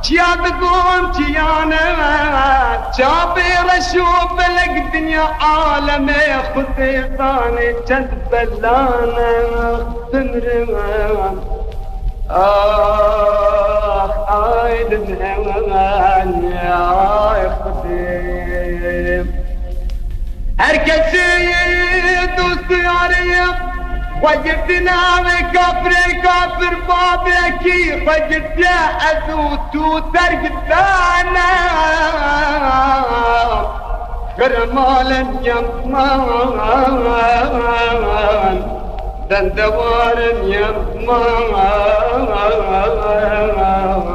شيا بقوم تيانا شابير اشوف لك دنيا عالمي خطيطاني جد بلانا تنرمان عايد الهمان يا خطيب هركسي دوستي عليك وجدنا كفر كفر بابكي وجد يا أذوتو ترقدانا كرمال اليمان دندوار اليمان